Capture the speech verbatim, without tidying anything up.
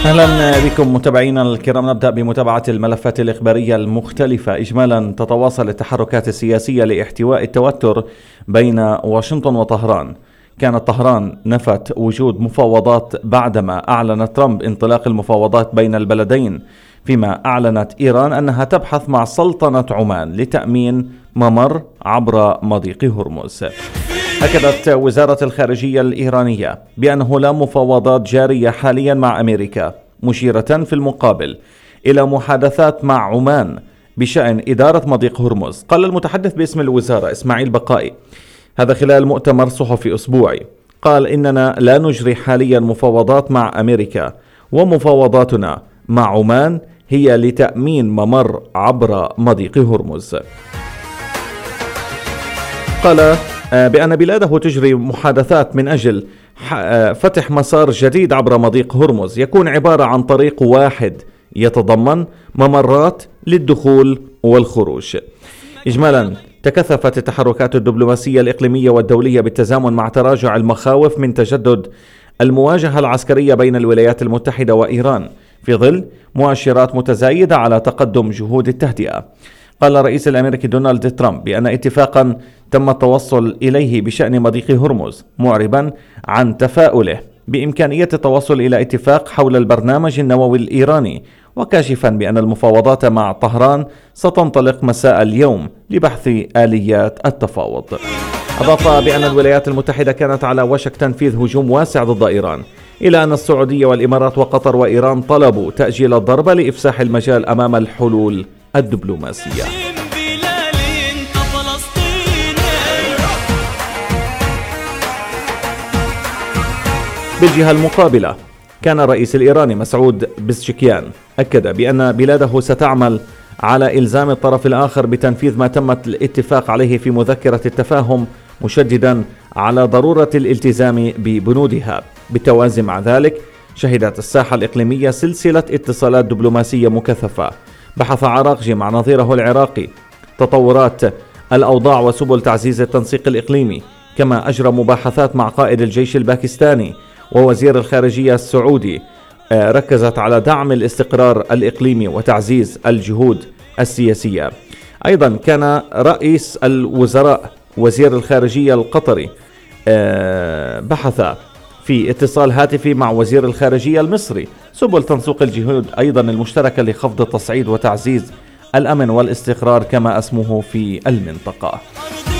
أهلا بكم متابعينا الكرام. نبدأ بمتابعة الملفات الإخبارية المختلفة. إجمالا تتواصل التحركات السياسية لاحتواء التوتر بين واشنطن وطهران. كانت طهران نفت وجود مفاوضات بعدما أعلن ترامب انطلاق المفاوضات بين البلدين، فيما أعلنت إيران أنها تبحث مع سلطنة عمان لتأمين ممر عبر مضيق هرمز. أكدت وزارة الخارجية الإيرانية بأنه لا مفاوضات جارية حاليا مع أمريكا، مشيرة في المقابل إلى محادثات مع عمان بشأن إدارة مضيق هرمز. قال المتحدث باسم الوزارة إسماعيل بقائي هذا خلال مؤتمر صحفي أسبوعي، قال إننا لا نجري حاليا مفاوضات مع أمريكا، ومفاوضاتنا مع عمان هي لتأمين ممر عبر مضيق هرمز. قال بأن بلاده تجري محادثات من أجل فتح مسار جديد عبر مضيق هرمز يكون عبارة عن طريق واحد يتضمن ممرات للدخول والخروج. إجمالا تكثفت التحركات الدبلوماسية الإقليمية والدولية بالتزامن مع تراجع المخاوف من تجدد المواجهة العسكرية بين الولايات المتحدة وإيران في ظل مؤشرات متزايدة على تقدم جهود التهدئة. قال الرئيس الأمريكي دونالد ترامب بأن اتفاقا تم التوصل إليه بشأن مضيق هرمز، معربا عن تفاؤله بإمكانية التوصل إلى اتفاق حول البرنامج النووي الإيراني، وكاشفا بأن المفاوضات مع طهران ستنطلق مساء اليوم لبحث آليات التفاوض. أضاف بأن الولايات المتحدة كانت على وشك تنفيذ هجوم واسع ضد إيران، إلى أن السعودية والإمارات وقطر وإيران طلبوا تأجيل الضربة لإفساح المجال أمام الحلول الدبلوماسية. بالجهة المقابلة، كان الرئيس الإيراني مسعود بزشكيان أكد بأن بلاده ستعمل على إلزام الطرف الآخر بتنفيذ ما تم الاتفاق عليه في مذكرة التفاهم، مشددا على ضرورة الالتزام ببنودها. بالتوازي مع ذلك، شهدت الساحة الإقليمية سلسلة اتصالات دبلوماسية مكثفة. بحث عراقجي مع نظيره العراقي تطورات الأوضاع وسبل تعزيز التنسيق الإقليمي، كما أجرى مباحثات مع قائد الجيش الباكستاني ووزير الخارجية السعودي ركزت على دعم الاستقرار الإقليمي وتعزيز الجهود السياسية. أيضا كان رئيس الوزراء وزير الخارجية القطري بحث في اتصال هاتفي مع وزير الخارجية المصري سبل تنسيق الجهود أيضا المشتركة لخفض التصعيد وتعزيز الأمن والاستقرار كما اسمه في المنطقة.